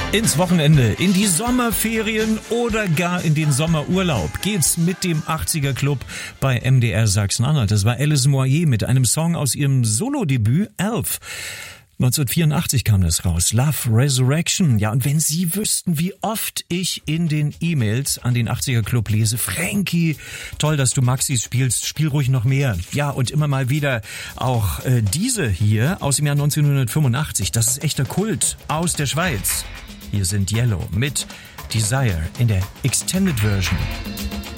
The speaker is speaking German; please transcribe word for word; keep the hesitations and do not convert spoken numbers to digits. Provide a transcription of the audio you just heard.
Ins Wochenende, in die Sommerferien oder gar in den Sommerurlaub geht's mit dem achtziger Club bei M D R Sachsen-Anhalt. Das war Alice Moyer mit einem Song aus ihrem Solodebüt Elf. neunzehnhundertvierundachtzig kam das raus. Love Resurrection. Ja, und wenn Sie wüssten, wie oft ich in den E-Mails an den achtziger Club lese, Frankie, toll, dass du Maxis spielst, spiel ruhig noch mehr. Ja, und immer mal wieder auch äh, diese hier aus dem Jahr neunzehnhundertfünfundachtzig. Das ist echter Kult aus der Schweiz. Hier sind Yellow mit Desire in der Extended Version.